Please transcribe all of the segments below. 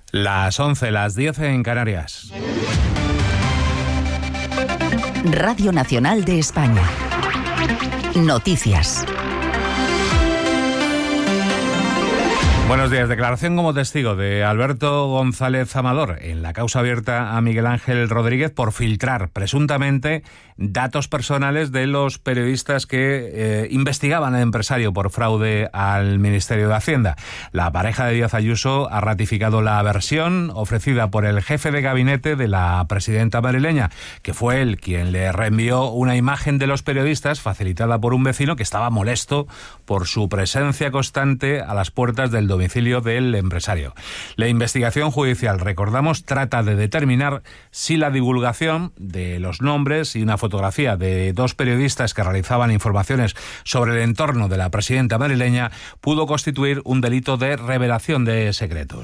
Las 11, las 10 en Canarias. Radio Nacional de España. Noticias. Buenos días. Declaración como testigo de Alberto González Amador en la causa abierta a Miguel Ángel Rodríguez por filtrar presuntamente datos personales de los periodistas que investigaban al empresario por fraude al Ministerio de Hacienda. La pareja de Díaz Ayuso ha ratificado la versión ofrecida por el jefe de gabinete de la presidenta madrileña, que fue él quien le reenvió una imagen de los periodistas facilitada por un vecino que estaba molesto por su presencia constante a las puertas del domicilio del empresario. La investigación judicial, recordamos, trata de determinar si la divulgación de los nombres y una fotografía de dos periodistas que realizaban informaciones sobre el entorno de la presidenta madrileña pudo constituir un delito de revelación de secretos.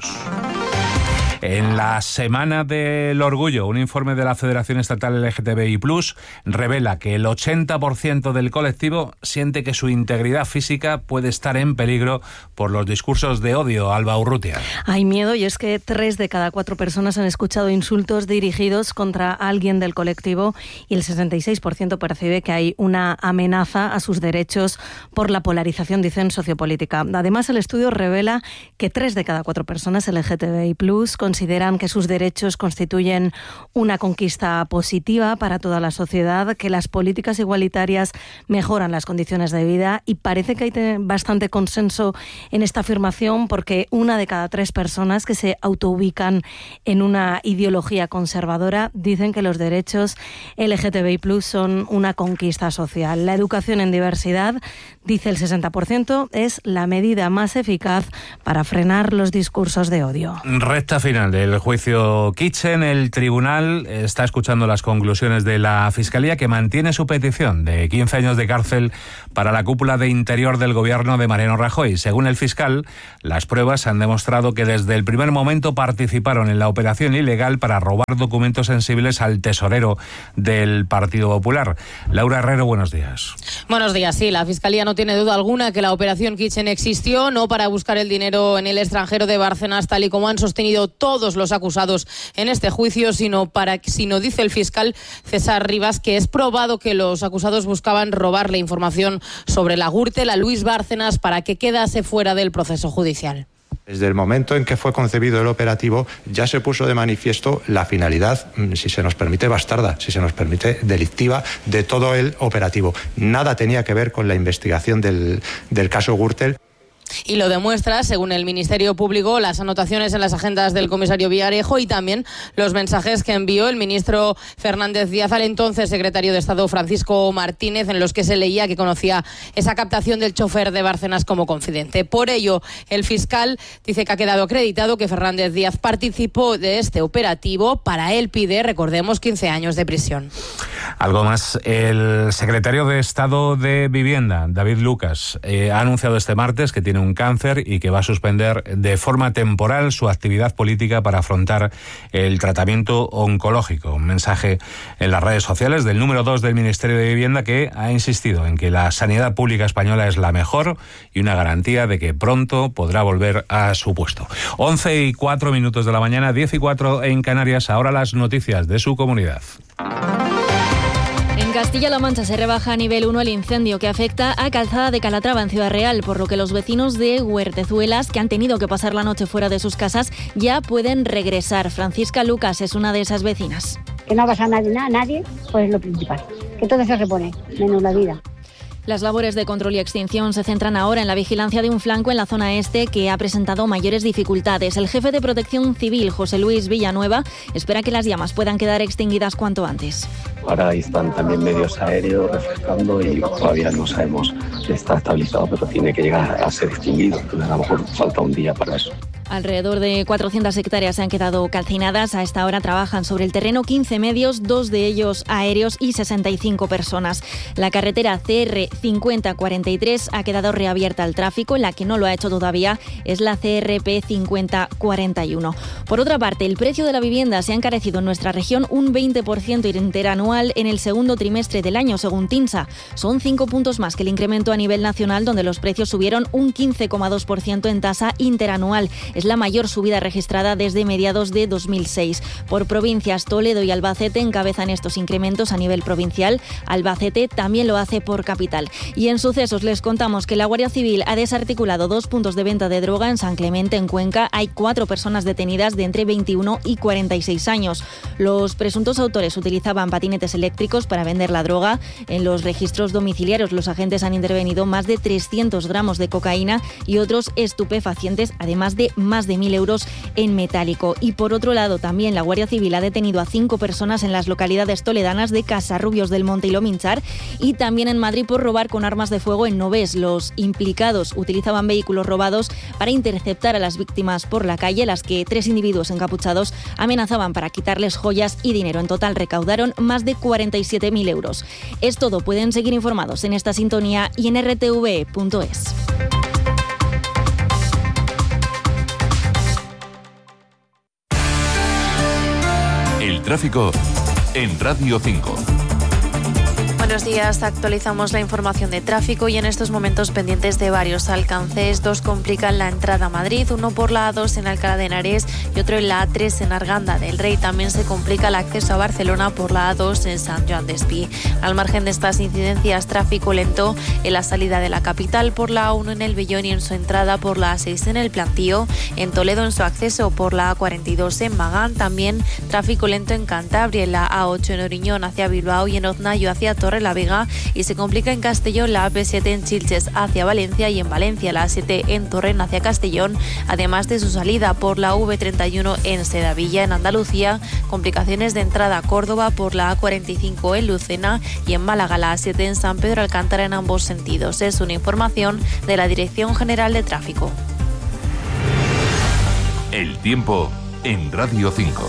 En la Semana del Orgullo, un informe de la Federación Estatal LGTBI+ revela que el 80% del colectivo siente que su integridad física puede estar en peligro por los discursos de odio. Alba Urrutia. Hay miedo, y es que 3 de cada 4 personas han escuchado insultos dirigidos contra alguien del colectivo y el 66% percibe que hay una amenaza a sus derechos por la polarización, dicen, sociopolítica. Además, el estudio revela que 3 de cada 4 personas LGTBI+ consideran que sus derechos constituyen una conquista positiva para toda la sociedad, que las políticas igualitarias mejoran las condiciones de vida, y parece que hay bastante consenso en esta afirmación porque 1 de cada 3 personas que se autoubican en una ideología conservadora dicen que los derechos LGTBI+ son una conquista social. La educación en diversidad, dice el 60%, es la medida más eficaz para frenar los discursos de odio. Recta final del juicio Kitchen. El tribunal está escuchando las conclusiones de la Fiscalía, que mantiene su petición de 15 años de cárcel para la cúpula de Interior del gobierno de Mariano Rajoy. Según el fiscal, las pruebas han demostrado que desde el primer momento participaron en la operación ilegal para robar documentos sensibles al tesorero del Partido Popular. Laura Herrero, buenos días. Buenos días. Sí, la Fiscalía no tiene duda alguna que la operación Kitchen existió, no para buscar el dinero en el extranjero de Bárcenas, tal y como han sostenido todos los acusados en este juicio, sino, dice el fiscal César Rivas, que es probado que los acusados buscaban robarle información sobre la Gürtel a Luis Bárcenas para que quedase fuera del proceso judicial. Desde el momento en que fue concebido el operativo ya se puso de manifiesto la finalidad, si se nos permite bastarda, si se nos permite delictiva, de todo el operativo. Nada tenía que ver con la investigación del caso Gürtel. Y lo demuestra, según el Ministerio Público, las anotaciones en las agendas del comisario Villarejo y también los mensajes que envió el ministro Fernández Díaz al entonces secretario de Estado Francisco Martínez, en los que se leía que conocía esa captación del chofer de Bárcenas como confidente. Por ello, el fiscal dice que ha quedado acreditado que Fernández Díaz participó de este operativo. Para él pide, recordemos, 15 años de prisión. Algo más. El secretario de Estado de Vivienda, David Lucas, ha anunciado este martes que tiene un cáncer y que va a suspender de forma temporal su actividad política para afrontar el tratamiento oncológico. Un mensaje en las redes sociales del número 2 del Ministerio de Vivienda, que ha insistido en que la sanidad pública española es la mejor y una garantía de que pronto podrá volver a su puesto. 11:04 de la mañana, 10:04 en Canarias. Ahora las noticias de su comunidad. En Castilla-La Mancha se rebaja a nivel 1 el incendio que afecta a Calzada de Calatrava en Ciudad Real, por lo que los vecinos de Huertezuelas, que han tenido que pasar la noche fuera de sus casas, ya pueden regresar. Francisca Lucas es una de esas vecinas. Que no pasa nada, nadie, pues es lo principal. Que todo se repone, menos la vida. Las labores de control y extinción se centran ahora en la vigilancia de un flanco en la zona este que ha presentado mayores dificultades. El jefe de Protección Civil, José Luis Villanueva, espera que las llamas puedan quedar extinguidas cuanto antes. Ahora están también medios aéreos refrescando y todavía no sabemos si está estabilizado, pero tiene que llegar a ser extinguido. Entonces, a lo mejor falta un día para eso. Alrededor de 400 hectáreas se han quedado calcinadas. A esta hora trabajan sobre el terreno 15 medios, 2 de ellos aéreos y 65 personas. La carretera CR 5043 ha quedado reabierta al tráfico. La que no lo ha hecho todavía es la CRP 5041. Por otra parte, el precio de la vivienda se ha encarecido en nuestra región un 20% interanual en el segundo trimestre del año, según TINSA. Son 5 puntos más que el incremento a nivel nacional, donde los precios subieron un 15,2% en tasa interanual. Es la mayor subida registrada desde mediados de 2006. Por provincias, Toledo y Albacete encabezan estos incrementos a nivel provincial. Albacete también lo hace por capital. Y en sucesos les contamos que la Guardia Civil ha desarticulado 2 puntos de venta de droga en San Clemente, en Cuenca. Hay 4 personas detenidas de entre 21 y 46 años. Los presuntos autores utilizaban patinetes eléctricos para vender la droga. En los registros domiciliarios, los agentes han intervenido más de 300 gramos de cocaína y otros estupefacientes, además de más de 1.000 euros en metálico. Y por otro lado, también la Guardia Civil ha detenido a 5 personas en las localidades toledanas de Casarrubios del Monte y Lominchar, y también en Madrid por robar con armas de fuego en Novés. Los implicados utilizaban vehículos robados para interceptar a las víctimas por la calle, las que 3 individuos encapuchados amenazaban para quitarles joyas y dinero. En total recaudaron más de 47.000 euros. Es todo. Pueden seguir informados en esta sintonía y en rtv.es. El tráfico en Radio 5. Buenos días, actualizamos la información de tráfico y en estos momentos pendientes de varios alcances. 2 complican la entrada a Madrid, uno por la A2 en Alcalá de Henares y otro en la A3 en Arganda del Rey. También se complica el acceso a Barcelona por la A2 en Sant Joan d'Espí. Al margen de estas incidencias, tráfico lento en la salida de la capital por la A1 en El Vellón y en su entrada por la A6 en El Plantío. En Toledo en su acceso por la A42 en Magán. También tráfico lento en Cantabria, en la A8 en Oriñón hacia Bilbao y en Oznayo hacia Torrelavega, y se complica en Castellón la AP7 en Chilches hacia Valencia y en Valencia la A7 en Torrent hacia Castellón, además de su salida por la V31 en Sedavilla. En Andalucía, complicaciones de entrada a Córdoba por la A45 en Lucena y en Málaga la A7 en San Pedro Alcántara en ambos sentidos. Es una información de la Dirección General de Tráfico. El tiempo en Radio 5.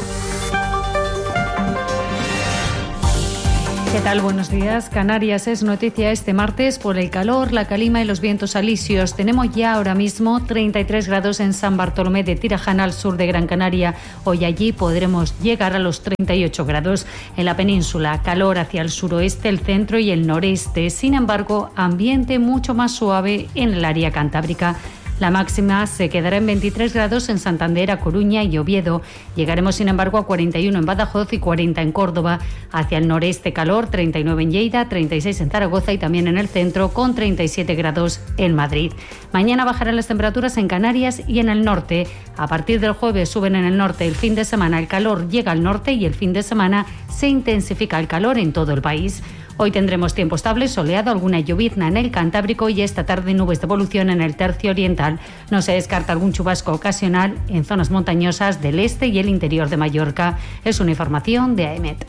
¿Qué tal? Buenos días. Canarias es noticia este martes por el calor, la calima y los vientos alisios. Tenemos ya ahora mismo 33 grados en San Bartolomé de Tirajana, al sur de Gran Canaria. Hoy allí podremos llegar a los 38 grados. En la península, calor hacia el suroeste, el centro y el noreste. Sin embargo, ambiente mucho más suave en el área cantábrica. La máxima se quedará en 23 grados en Santander, A Coruña y Oviedo. Llegaremos, sin embargo, a 41 en Badajoz y 40 en Córdoba. Hacia el noreste calor, 39 en Lleida, 36 en Zaragoza y también en el centro, con 37 grados en Madrid. Mañana bajarán las temperaturas en Canarias y en el norte. A partir del jueves suben en el norte. El fin de semana el calor llega al norte y el fin de semana se intensifica el calor en todo el país. Hoy tendremos tiempo estable, soleado, alguna llovizna en el Cantábrico y esta tarde nubes de evolución en el tercio oriental. No se descarta algún chubasco ocasional en zonas montañosas del este y el interior de Mallorca. Es una información de AEMET.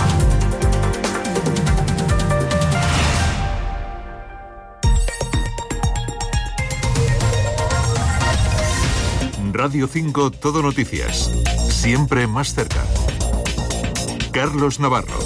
Radio 5 Todo Noticias. Siempre más cerca. Carlos Navarro.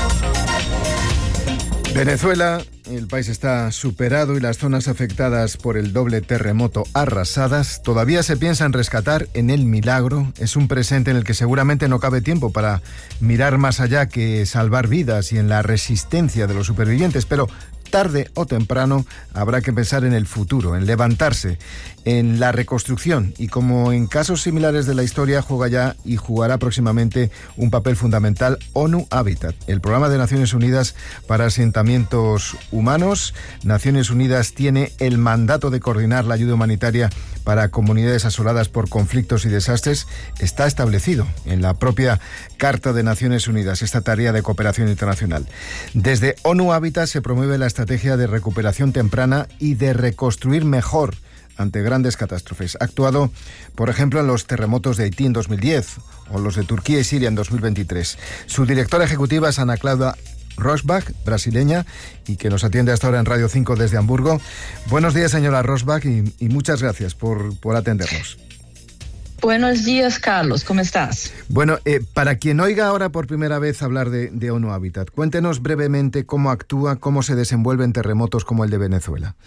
Venezuela, el país está superado y las zonas afectadas por el doble terremoto arrasadas. Todavía se piensa en rescatar en el milagro. Es un presente en el que seguramente no cabe tiempo para mirar más allá que salvar vidas y en la resistencia de los supervivientes, pero tarde o temprano habrá que pensar en el futuro, en levantarse, en la reconstrucción y, como en casos similares de la historia, juega ya y jugará próximamente un papel fundamental ONU Habitat, el programa de Naciones Unidas para asentamientos humanos. Naciones Unidas tiene el mandato de coordinar la ayuda humanitaria para comunidades asoladas por conflictos y desastres. Está establecido en la propia Carta de Naciones Unidas esta tarea de cooperación internacional. Desde ONU Habitat se promueve la estrategia de recuperación temprana y de reconstruir mejor ante grandes catástrofes. Ha actuado, por ejemplo, en los terremotos de Haití en 2010 o los de Turquía y Siria en 2023. Su directora ejecutiva es Ana Cláudia Rosbach, brasileña, y que nos atiende hasta ahora en Radio 5 desde Hamburgo. Buenos días, señora Rosbach, y muchas gracias por atendernos. Buenos días, Carlos. ¿Cómo estás? Bueno, para quien oiga ahora por primera vez hablar de ONU Habitat, cuéntenos brevemente cómo actúa, cómo se desenvuelve en terremotos como el de Venezuela.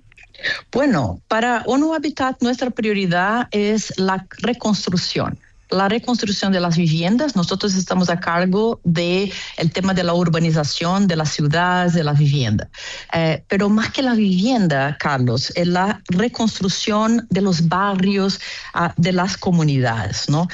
Bueno, para ONU Habitat nuestra prioridad es la reconstrucción. la reconstrucción de las viviendas. Nosotros estamos a cargo del tema de la urbanización de las ciudades, de la vivienda. Pero más que la vivienda, Carlos, es la reconstrucción de los barrios, de las comunidades, ¿no?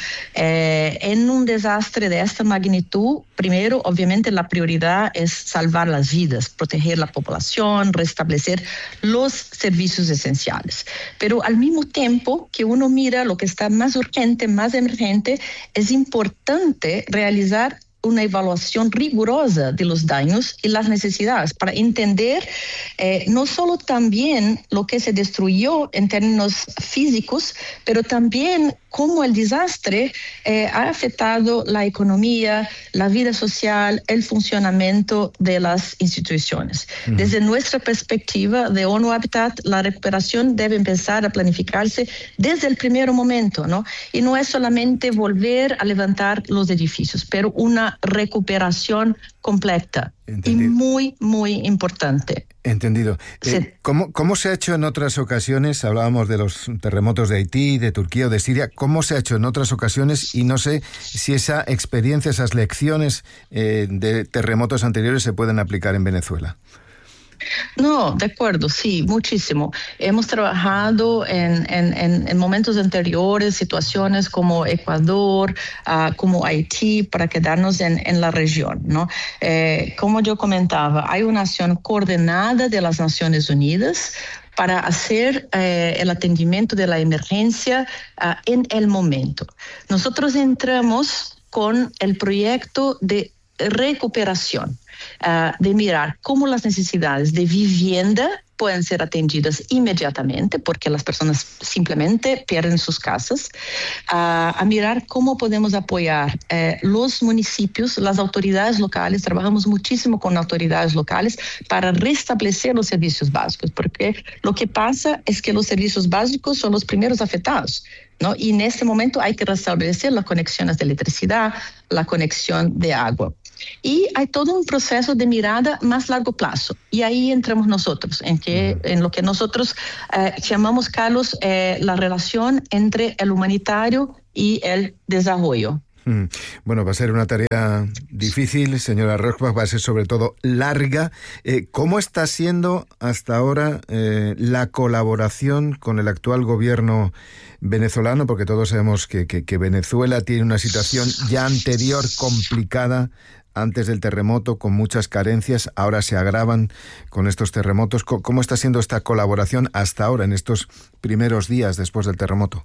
En un desastre de esta magnitud, primero, obviamente, la prioridad es salvar las vidas, proteger la población, restablecer los servicios esenciales. Pero al mismo tiempo que uno mira lo que está más urgente, más emergente, es importante realizar una evaluación rigurosa de los daños y las necesidades para entender no solo también lo que se destruyó en términos físicos, pero también cómo el desastre ha afectado la economía, la vida social, el funcionamiento de las instituciones. Desde nuestra perspectiva de ONU Habitat, la recuperación debe empezar a planificarse desde el primer momento, ¿no? Y no es solamente volver a levantar los edificios, pero una recuperación completa. Entendido. Y muy, muy importante. Entendido. Sí. ¿Cómo se ha hecho en otras ocasiones? Hablábamos de los terremotos de Haití, de Turquía o de Siria. ¿Cómo se ha hecho en otras ocasiones? Y no sé si esa experiencia, esas lecciones de terremotos anteriores se pueden aplicar en Venezuela. No, de acuerdo, sí, muchísimo. Hemos trabajado en momentos anteriores, situaciones como Ecuador, como Haití, para quedarnos en la región, ¿no? Como yo comentaba, hay una acción coordinada de las Naciones Unidas para hacer el atendimiento de la emergencia en el momento. Nosotros entramos con el proyecto de recuperación, de mirar cómo las necesidades de vivienda pueden ser atendidas inmediatamente, porque las personas simplemente pierden sus casas, a mirar cómo podemos apoyar los municipios, las autoridades locales. Trabajamos muchísimo con autoridades locales para restablecer los servicios básicos, porque lo que pasa es que los servicios básicos son los primeros afectados, ¿no? Y en este momento hay que restablecer las conexiones de electricidad, la conexión de agua. Y hay todo un proceso de mirada más largo plazo. Y ahí entramos nosotros, en lo que nosotros llamamos, Carlos, la relación entre el humanitario y el desarrollo. Bueno, va a ser una tarea difícil, señora Rohrbach, va a ser sobre todo larga. ¿Cómo está siendo hasta ahora la colaboración con el actual gobierno venezolano? Porque todos sabemos que Venezuela tiene una situación ya anterior complicada antes del terremoto, con muchas carencias, ahora se agravan con estos terremotos. ¿Cómo está siendo esta colaboración hasta ahora, en estos primeros días después del terremoto?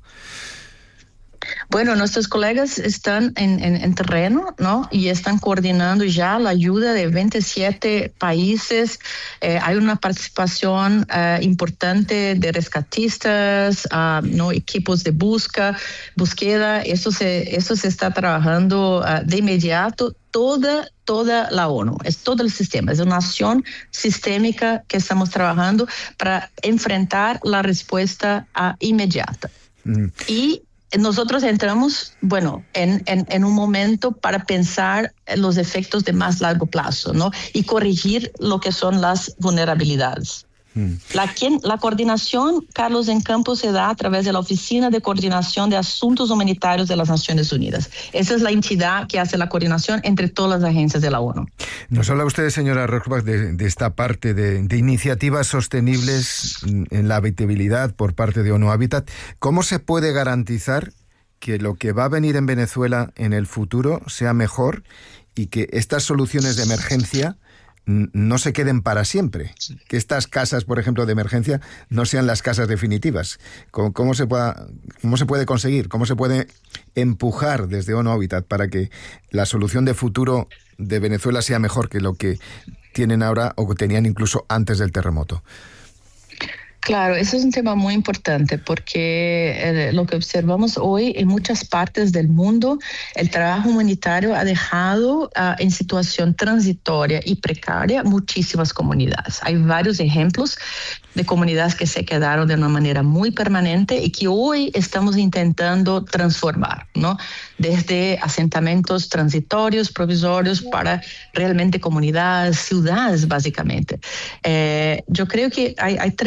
Bueno, nuestros colegas están en terreno, ¿no? Y están coordinando ya la ayuda de 27 países. Hay una participación importante de rescatistas, ¿no? Equipos de búsqueda. Eso se está trabajando de inmediato. Toda la ONU, es todo el sistema, es una acción sistémica que estamos trabajando para enfrentar la respuesta inmediata. Y nosotros entramos, bueno, en un momento para pensar los efectos de más largo plazo, ¿no? Y corregir lo que son las vulnerabilidades. La coordinación, Carlos, en campo se da a través de la Oficina de Coordinación de Asuntos Humanitarios de las Naciones Unidas. Esa es la entidad que hace la coordinación entre todas las agencias de la ONU. Nos habla usted, señora Rohrbach, de esta parte de iniciativas sostenibles en la habitabilidad por parte de ONU Habitat. ¿Cómo se puede garantizar que lo que va a venir en Venezuela en el futuro sea mejor y que estas soluciones de emergencia no se queden para siempre? Que estas casas, por ejemplo, de emergencia no sean las casas definitivas. ¿Cómo se puede conseguir? ¿Cómo se puede empujar desde ONU Habitat para que la solución de futuro de Venezuela sea mejor que lo que tienen ahora o que tenían incluso antes del terremoto? Claro, eso es un tema muy importante porque lo que observamos hoy en muchas partes del mundo, el trabajo humanitario ha dejado en situación transitoria y precaria muchísimas comunidades. Hay varios ejemplos de comunidades que se quedaron de una manera muy permanente y que hoy estamos intentando transformar, ¿no? Desde asentamientos transitorios, provisorios, para realmente comunidades, ciudades, básicamente. Yo creo que hay tres elementos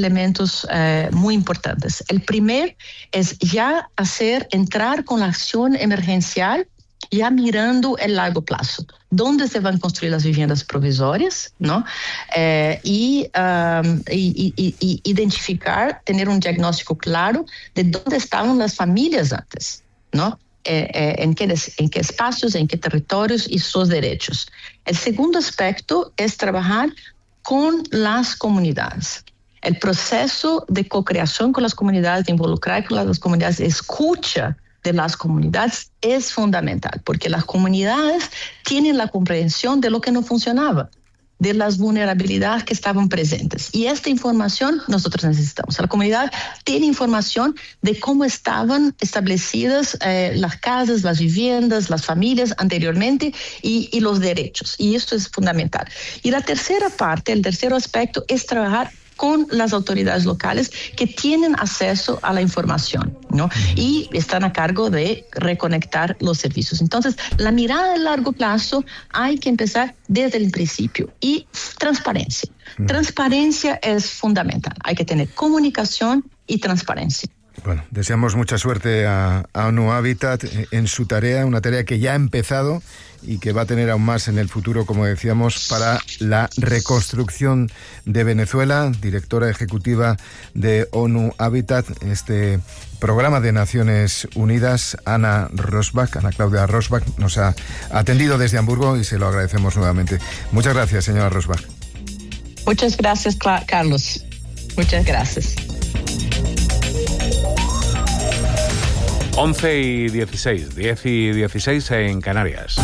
elementos muy importantes. El primer es ya entrar con la acción emergencial, ya mirando el largo plazo. ¿Dónde se van a construir las viviendas provisorias? ¿No? Y identificar, tener un diagnóstico claro de dónde estaban las familias antes, ¿no? En qué espacios, en qué territorios y sus derechos. El segundo aspecto es trabajar con las comunidades. El proceso de co-creación con las comunidades, de involucrar con las comunidades, escucha de las comunidades es fundamental, porque las comunidades tienen la comprensión de lo que no funcionaba, de las vulnerabilidades que estaban presentes. Y esta información nosotros necesitamos. La comunidad tiene información de cómo estaban establecidas las casas, las viviendas, las familias anteriormente y los derechos. Y esto es fundamental. Y la tercera parte, el tercer aspecto es trabajar con las autoridades locales que tienen acceso a la información, ¿no? Y están a cargo de reconectar los servicios. Entonces, la mirada a largo plazo hay que empezar desde el principio. Y transparencia. Transparencia es fundamental. Hay que tener comunicación y transparencia. Bueno, deseamos mucha suerte a ONU Habitat en su tarea, una tarea que ya ha empezado y que va a tener aún más en el futuro, como decíamos, para la reconstrucción de Venezuela. Directora ejecutiva de ONU Habitat, este programa de Naciones Unidas, Ana Claudia Rosbach, nos ha atendido desde Hamburgo y se lo agradecemos nuevamente. Muchas gracias, señora Rosbach. Muchas gracias, Carlos. Muchas gracias. 11:16, 10:16 en Canarias.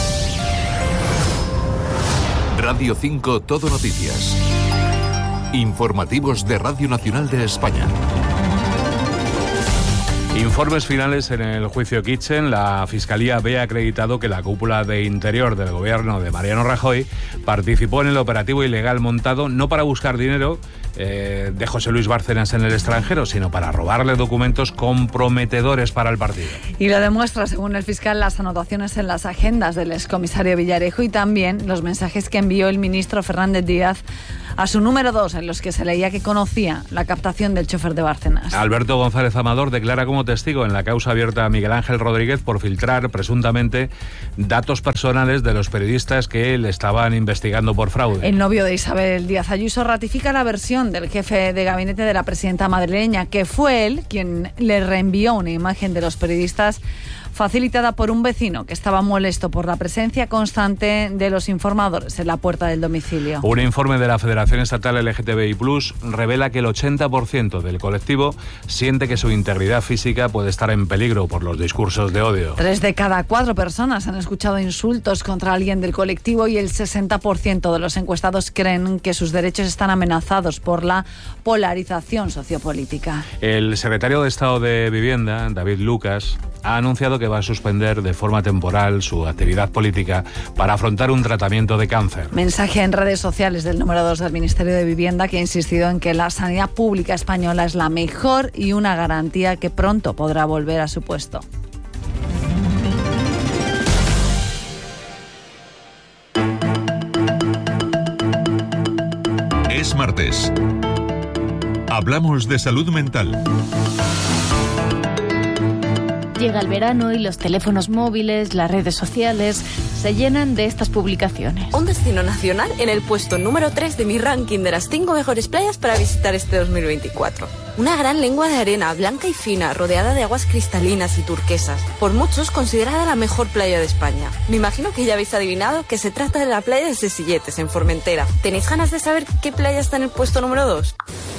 Radio 5 Todo Noticias. Informativos de Radio Nacional de España. Informes finales en el juicio Kitchen. La Fiscalía ve acreditado que la cúpula de Interior del gobierno de Mariano Rajoy participó en el operativo ilegal montado no para buscar dinero de José Luis Bárcenas en el extranjero, sino para robarle documentos comprometedores para el partido. Y lo demuestra, según el fiscal, las anotaciones en las agendas del excomisario Villarejo y también los mensajes que envió el ministro Fernández Díaz a su número 2, en los que se leía que conocía la captación del chofer de Bárcenas. Alberto González Amador declara como testigo en la causa abierta a Miguel Ángel Rodríguez por filtrar presuntamente datos personales de los periodistas que le estaban investigando por fraude. El novio de Isabel Díaz Ayuso ratifica la versión del jefe de gabinete de la presidenta madrileña, que fue él quien le reenvió una imagen de los periodistas facilitada por un vecino que estaba molesto por la presencia constante de los informadores en la puerta del domicilio. Un informe de la Federación Estatal LGTBI+ revela que el 80% del colectivo siente que su integridad física puede estar en peligro por los discursos de odio. 3 de cada 4 personas han escuchado insultos contra alguien del colectivo y el 60% de los encuestados creen que sus derechos están amenazados por la polarización sociopolítica. El secretario de Estado de Vivienda, David Lucas, ha anunciado que va a suspender de forma temporal su actividad política para afrontar un tratamiento de cáncer. Mensaje en redes sociales del número 2 del Ministerio de Vivienda, que ha insistido en que la sanidad pública española es la mejor y una garantía que pronto podrá volver a su puesto. Es martes. Hablamos de salud mental. Llega el verano y los teléfonos móviles, las redes sociales se llenan de estas publicaciones. Un destino nacional en el puesto número 3 de mi ranking de las 5 mejores playas para visitar este 2024. Una gran lengua de arena, blanca y fina, rodeada de aguas cristalinas y turquesas. Por muchos considerada la mejor playa de España. Me imagino que ya habéis adivinado que se trata de la playa de Sesilletes, en Formentera. ¿Tenéis ganas de saber qué playa está en el puesto número 2?